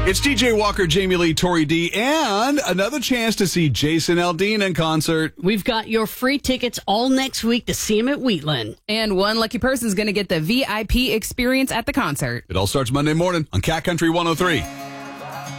It's DJ Walker, Jamie Lee, Tori D, and another chance to see Jason Aldean in concert. We've got your free tickets all next week to see him at Wheatland. And one lucky person is going to get the VIP experience at the concert. It all starts Monday morning on Cat Country 103.